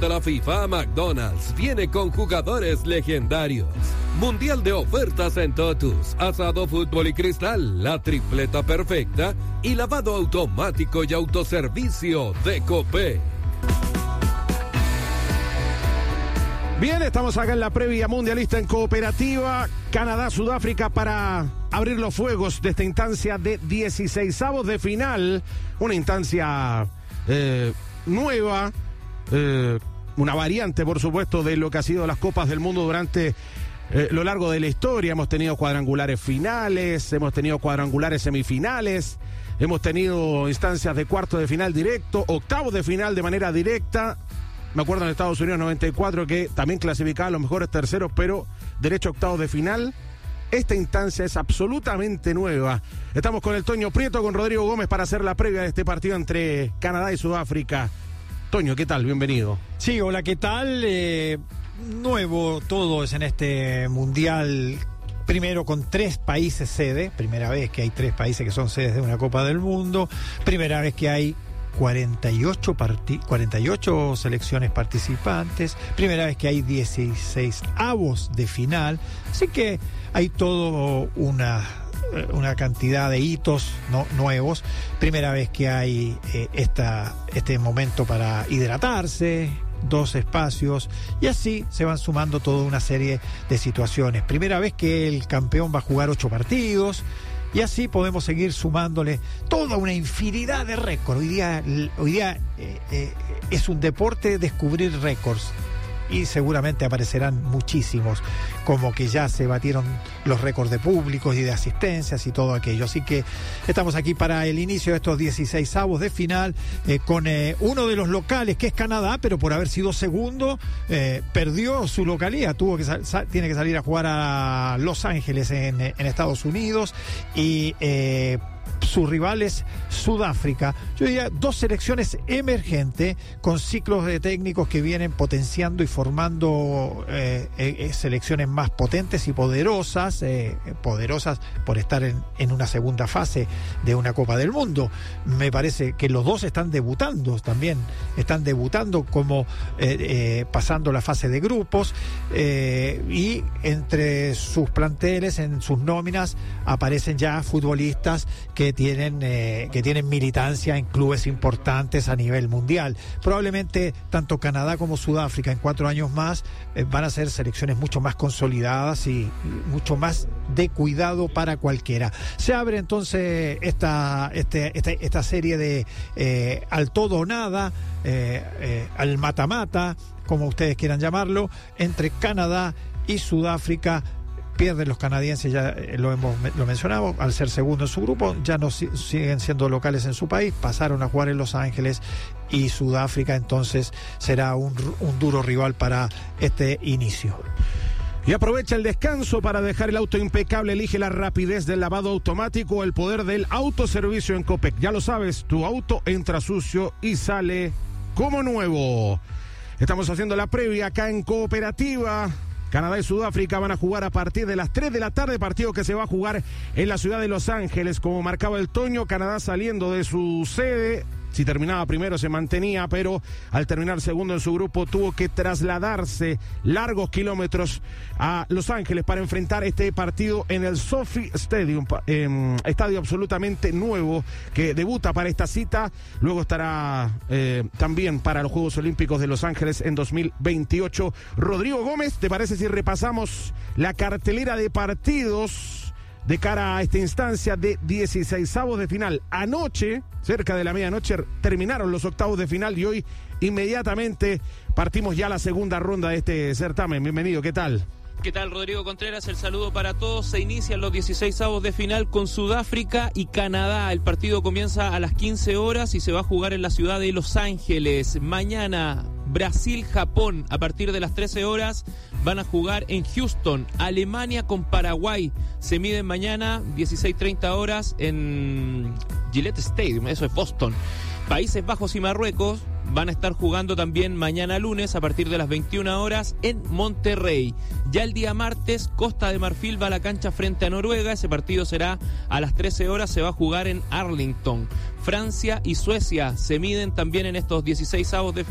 La FIFA a McDonald's viene con jugadores legendarios. Mundial de ofertas en Totus, asado, fútbol y cristal, la tripleta perfecta y lavado automático y autoservicio de Copec. Bien, estamos acá en la previa mundialista en Cooperativa. Canadá-Sudáfrica para abrir los fuegos de esta instancia de 16avos de final. Una instancia nueva, una variante, por supuesto, de lo que ha sido las Copas del Mundo durante lo largo de la historia. Hemos tenido cuadrangulares finales, hemos tenido cuadrangulares semifinales, hemos tenido instancias de cuartos de final directo, octavos de final de manera directa. Me acuerdo en Estados Unidos 94 que también clasificaba a los mejores terceros, pero derecho a octavos de final. Esta instancia es absolutamente nueva. Estamos con el Toño Prieto, con Rodrigo Gómez para hacer la previa de este partido entre Canadá y Sudáfrica. Toño, ¿qué tal? Bienvenido. Sí, hola, ¿qué tal? Nuevo todo es en este mundial. Primero con 3 países sede. Primera vez que hay 3 países que son sedes de una Copa del Mundo. Primera vez que hay 48 selecciones participantes, primera vez que hay 16avos de final, así que hay todo una cantidad de hitos nuevos, primera vez que hay este momento para hidratarse, 2 espacios, y así se van sumando toda una serie de situaciones. Primera vez que el campeón va a jugar 8 partidos, y así podemos seguir sumándole toda una infinidad de récords. Hoy día es un deporte descubrir récords. Y seguramente aparecerán muchísimos, como que ya se batieron los récords de públicos y de asistencias y todo aquello. Así que estamos aquí para el inicio de estos 16avos de final con uno de los locales, que es Canadá, pero por haber sido segundo, perdió su localía. Tiene que salir a jugar a Los Ángeles en Estados Unidos, y su rival es Sudáfrica. Yo diría 2 selecciones emergentes con ciclos de técnicos que vienen potenciando y formando selecciones más potentes y poderosas por estar en una segunda fase de una Copa del Mundo. Me parece que los 2 están debutando como pasando la fase de grupos, y entre sus planteles, en sus nóminas, aparecen ya futbolistas que tienen militancia en clubes importantes a nivel mundial. Probablemente tanto Canadá como Sudáfrica en 4 años más van a ser selecciones mucho más consolidadas y mucho más de cuidado para cualquiera. Se abre entonces esta serie de al todo o nada, al mata-mata, como ustedes quieran llamarlo, entre Canadá y Sudáfrica. Pierden los canadienses, ya lo mencionamos, al ser segundo en su grupo, ya no siguen siendo locales en su país, pasaron a jugar en Los Ángeles, y Sudáfrica entonces será un duro rival para este inicio. Y aprovecha el descanso para dejar el auto impecable. Elige la rapidez del lavado automático o el poder del autoservicio en Copec. Ya lo sabes, tu auto entra sucio y sale como nuevo. Estamos haciendo la previa acá en Cooperativa. Canadá y Sudáfrica van a jugar a partir de las 3 de la tarde, partido que se va a jugar en la ciudad de Los Ángeles, como marcaba el Toño. Canadá saliendo de su sede, si terminaba primero se mantenía, pero al terminar segundo en su grupo tuvo que trasladarse largos kilómetros a Los Ángeles para enfrentar este partido en el SoFi Stadium, estadio absolutamente nuevo que debuta para esta cita. Luego estará también para los Juegos Olímpicos de Los Ángeles en 2028. Rodrigo Gómez, ¿te parece si repasamos la cartelera de partidos de cara a esta instancia de 16avos de final? Anoche, cerca de la medianoche, terminaron los octavos de final y hoy inmediatamente partimos ya a la segunda ronda de este certamen. Bienvenido, ¿qué tal? ¿Qué tal, Rodrigo Contreras? El saludo para todos. Se inician los 16avos de final con Sudáfrica y Canadá. El partido comienza a las 15 horas y se va a jugar en la ciudad de Los Ángeles. Mañana, Brasil-Japón, a partir de las 13 horas, van a jugar en Houston. Alemania con Paraguay se miden mañana, 16:30 horas, en Gillette Stadium, eso es Boston. Países Bajos y Marruecos van a estar jugando también mañana lunes a partir de las 21 horas en Monterrey. Ya el día martes, Costa de Marfil va a la cancha frente a Noruega. Ese partido será a las 13 horas, se va a jugar en Arlington. Francia y Suecia se miden también en estos 16avos de final.